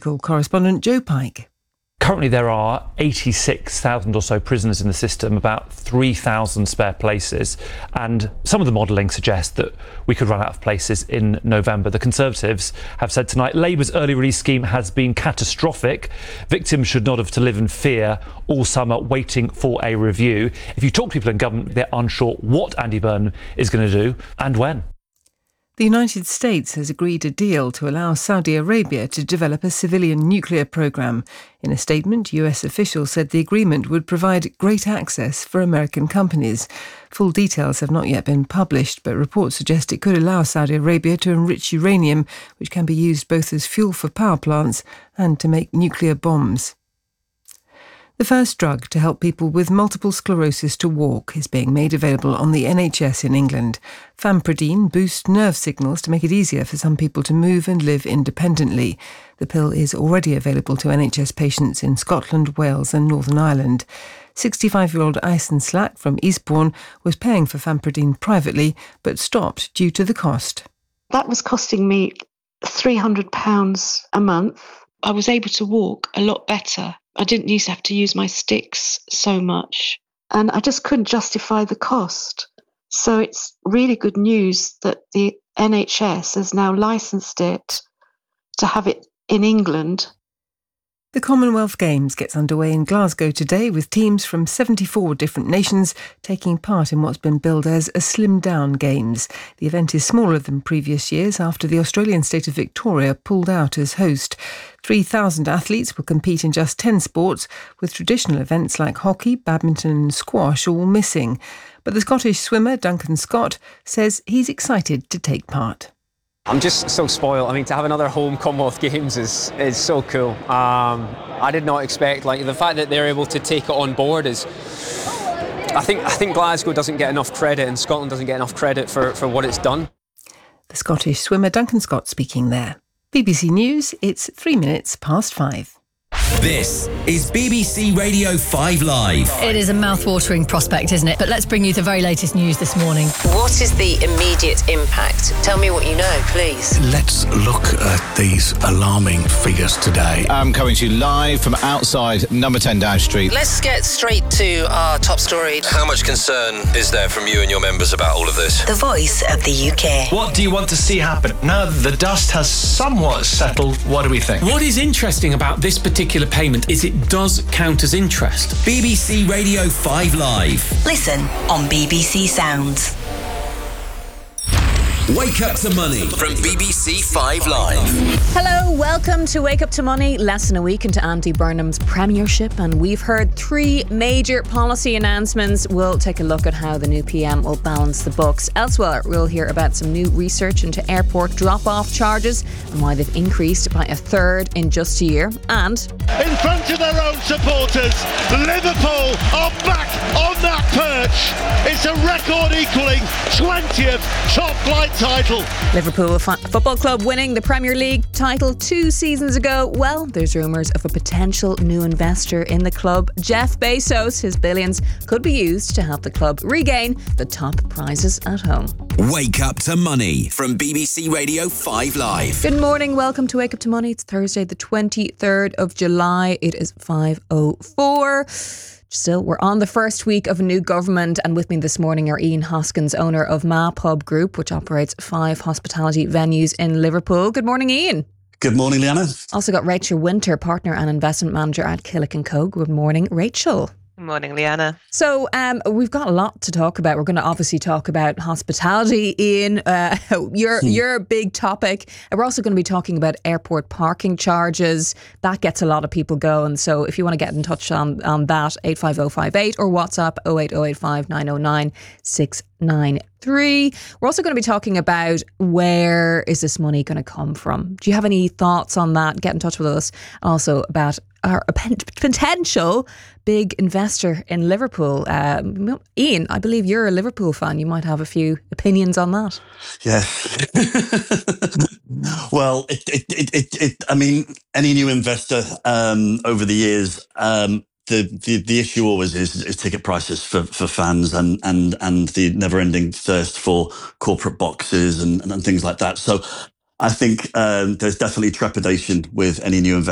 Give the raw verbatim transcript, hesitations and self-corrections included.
political correspondent Joe Pike. Currently there are eighty-six thousand or so prisoners in the system, about three thousand spare places, and some of the modelling suggests that we could run out of places in November. The Conservatives have said tonight Labour's early release scheme has been catastrophic. Victims should not have to live in fear all summer waiting for a review. If you talk to people in government, they're unsure what Andy Burnham is going to do and when. The United States has agreed a deal to allow Saudi Arabia to develop a civilian nuclear program. In a statement, U S officials said the agreement would provide great access for American companies. Full details have not yet been published, but reports suggest it could allow Saudi Arabia to enrich uranium, which can be used both as fuel for power plants and to make nuclear bombs. The first drug to help people with multiple sclerosis to walk is being made available on the N H S in England. Fampridine boosts nerve signals to make it easier for some people to move and live independently. The pill is already available to N H S patients in Scotland, Wales and Northern Ireland. sixty-five-year-old Ison Slack from Eastbourne was paying for Fampridine privately, but stopped due to the cost. That was costing me three hundred pounds a month. I was able to walk a lot better. I didn't used to have to use my sticks so much, and I just couldn't justify the cost. So it's really good news that the N H S has now licensed it to have it in England. The Commonwealth Games gets underway in Glasgow today with teams from seventy-four different nations taking part in what's been billed as a slimmed-down Games. The event is smaller than previous years after the Australian state of Victoria pulled out as host. three thousand athletes will compete in just ten sports, with traditional events like hockey, badminton and squash all missing. But the Scottish swimmer Duncan Scott says he's excited to take part. I'm just so spoiled. I mean, to have another home Commonwealth Games is is so cool. Um, I did not expect, like, the fact that they're able to take it on board is. I think I think Glasgow doesn't get enough credit, and Scotland doesn't get enough credit for, for what it's done. The Scottish swimmer Duncan Scott speaking there. B B C News. It's three minutes past five. This is B B C Radio five Live. It is a mouth-watering prospect, isn't it? But let's bring you the very latest news this morning. What is the immediate impact? Tell me what you know, please. Let's look at these alarming figures today. I'm coming to you live from outside number ten Down Street. Let's get straight to our top story. How much concern is there from you and your members about all of this? The Voice of the U K. What do you want to see happen? Now that the dust has somewhat settled, what do we think? What is interesting about this particular payment is it does count as interest. B B C Radio five Live. Listen on B B C Sounds. Wake Up to Money from B B C five Live. Hello, welcome to Wake Up to Money. Less than a week into Andy Burnham's premiership, and we've heard three major policy announcements. We'll take a look at how the new P M will balance the books. Elsewhere, we'll hear about some new research into airport drop-off charges and why they've increased by a third in just a year. And in front of their own supporters, Liverpool are back on that perch. It's a record-equalling twentieth top-flight title. Liverpool F- Football Club winning the Premier League title two seasons ago. Well, there's rumours of a potential new investor in the club. Jeff Bezos, his billions could be used to help the club regain the top prizes at home. Wake Up to Money from B B C Radio five Live. Good morning, welcome to Wake Up to Money. It's Thursday the twenty-third of July. It is five oh four. Still, we're on the first week of a new government, and with me this morning are Ian Hoskins, owner of MaPub Group, which operates five hospitality venues in Liverpool. Good morning, Ian. Good morning, Leanna. Also got Rachel Winter, partner and investment manager at Killick and Co. Good morning, Rachel. Good morning, Leanna. So um, we've got a lot to talk about. We're going to obviously talk about hospitality, Ian. Uh, your hmm. your big topic. We're also going to be talking about airport parking charges. That gets a lot of people going. So if you want to get in touch on, on that, eight five oh five eight or WhatsApp oh eight oh eight five nine oh nine six nine three. We're also going to be talking about where is this money going to come from. Do you have any thoughts on that? Get in touch with us. Also about our potential big investor in Liverpool. Um, Ian, I believe you're a Liverpool fan. You might have a few opinions on that. Yes. Well, it, it, it, it, it, I mean, any new investor um, over the years, um, the, the, the issue always is, is ticket prices for, for fans and, and, and the never-ending thirst for corporate boxes and, and things like that. So I think um, there's definitely trepidation with any new investor.